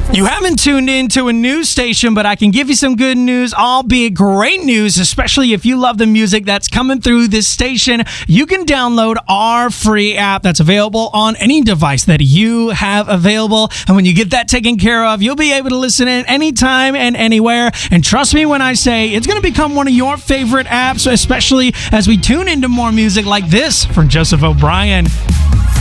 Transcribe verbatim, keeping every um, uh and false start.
You haven't tuned into a news station, but I can give you some good news, albeit great news, especially if you love the music that's coming through this station. You can download our free app that's available on any device that you have available. And when you get that taken care of, you'll be able to listen in anytime and anywhere. And trust me when I say it's going to become one of your favorite apps, especially as we tune into more music like this from Joseph O'Brien.